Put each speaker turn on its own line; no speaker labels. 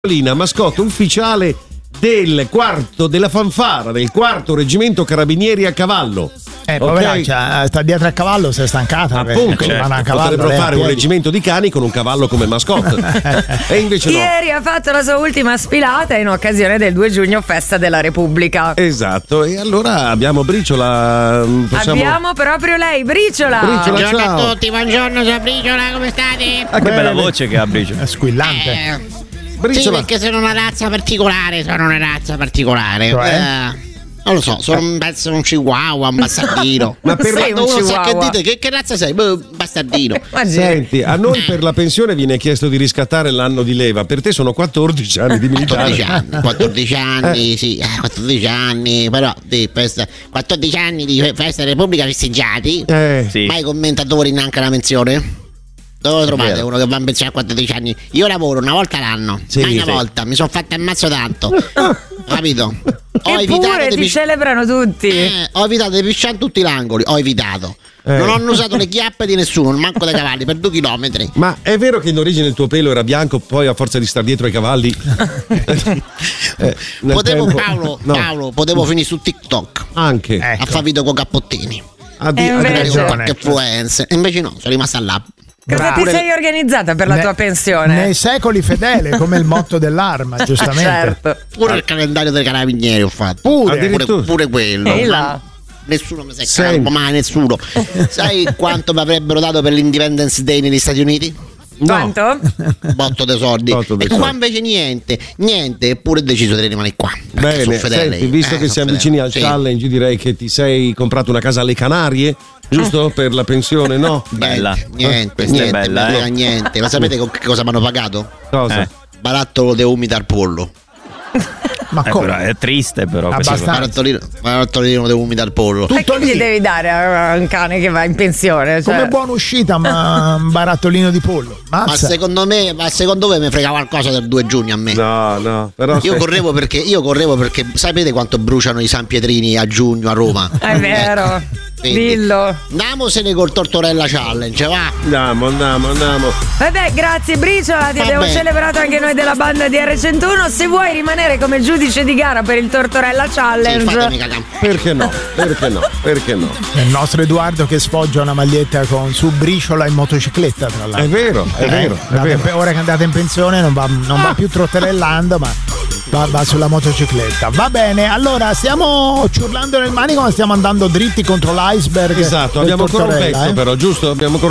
Mascotte ufficiale del quarto della fanfara del quarto reggimento carabinieri a cavallo.
Poveraccia, sta dietro a cavallo, si è stancata.
Appunto, potrebbero fare un reggimento di cani con un cavallo come mascotte. E invece no.
Ieri ha fatto la sua ultima sfilata in occasione del 2 giugno, festa della Repubblica.
Esatto, e allora abbiamo Briciola.
Abbiamo proprio lei, Briciola.
Buongiorno
ciao.
a tutti, buongiorno, sono Briciola, come state?
Ah, che bella voce che ha Briciola.
È squillante.
Briciola.
Sì, perché sono una razza particolare,
Cioè?
Non lo so, penso un chihuahua, un bastardino.
Ma per
Sei un
uno sa che
chihuahua.
dite, che razza sei? Bastardino.
Senti, a noi per la pensione viene chiesto di riscattare l'anno di leva. Per te sono 14 anni di militare.
14 anni, sì, 14 anni, però 14 anni di festa Repubblica festeggiati.
Sì.
Mai commentatori neanche la menzione? Dove lo trovate uno che va in pensione a 14 anni? Io lavoro una volta l'anno, mai una volta, mi sono fatto ammazzo tanto. Capito?
Eppure ti celebrano tutti.
Ho evitato di pisciare in tutti gli angoli, ho evitato. Non ho usato le chiappe di nessuno, manco dei cavalli, per 2 chilometri.
Ma è vero che in origine il tuo pelo era bianco, poi a forza di star dietro ai cavalli
Paolo, potevo finire su TikTok
anche
a fare video con cappottini,
invece
con qualche influencer. Invece no, sono rimasta là.
Cosa ti sei organizzata per la tua pensione?
Nei secoli fedele, come il motto dell'arma, giustamente.
Certo.
Pure il calendario dei carabinieri ho fatto. Pure quello.
E là.
Nessuno mi sa calmo, mai nessuno. Sai quanto mi avrebbero dato per l'Independence Day negli Stati Uniti?
Quanto?
Botto dei soldi. E qua invece niente, eppure ho deciso di rimanere qua.
Bene,
sono fedele.
senti, visto che siamo vicini al challenge, direi che ti sei comprato una casa alle Canarie, giusto? Per la pensione, no?
Bella.
Niente,
Questa è bella,
niente. Ma sapete con che cosa mi hanno pagato?
Cosa?
Barattolo de umida al pollo.
Ma come?
È triste però.
Barattolino de umida al pollo.
E che gli devi dare a un cane che va in pensione?
Come buona uscita, ma un barattolino di pollo.
Ma secondo voi mi frega qualcosa del 2 giugno a me?
No, però
io correvo perché sapete quanto bruciano i San Pietrini a giugno a Roma?
È vero. Dillo.
Andiamosene col Tortorella Challenge, va.
Andiamo.
Vabbè, grazie Briciola, ti abbiamo celebrato anche noi della banda di R101. Se vuoi rimanere come giudice di gara per il Tortorella Challenge,
perché no?
È il nostro Edoardo che sfoggia una maglietta con su Briciola in motocicletta, tra l'altro.
È vero.
Ora che andate in pensione non va più trotterellando, ma va sulla motocicletta. Va bene, allora stiamo ciurlando nel manico, ma stiamo andando dritti contro l'iceberg.
Esatto, abbiamo ancora un pezzo però, giusto? Abbiamo ancora